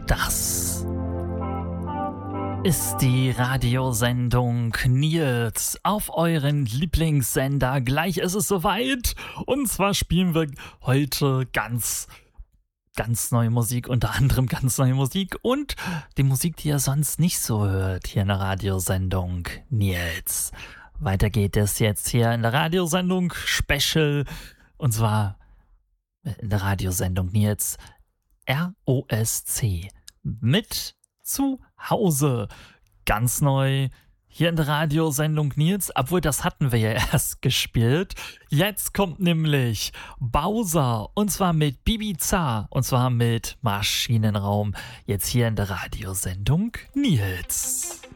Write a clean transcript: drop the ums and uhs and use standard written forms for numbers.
Das ist die Radiosendung Nils auf euren Lieblingssender. Gleich ist es soweit. Und zwar spielen wir heute ganz neue Musik, unter anderem ganz neue Musik und die Musik, die ihr sonst nicht so hört hier in der Radiosendung Nils. Weiter geht es jetzt hier in der Radiosendung Special, und zwar in der Radiosendung Nils ROSC mit zu Hause. Ganz neu hier in der Radiosendung Nils, obwohl das hatten wir ja erst gespielt. Jetzt kommt nämlich Bowser, und zwar mit Ibiza, und zwar mit Maschinenraum. Jetzt hier in der Radiosendung Nils.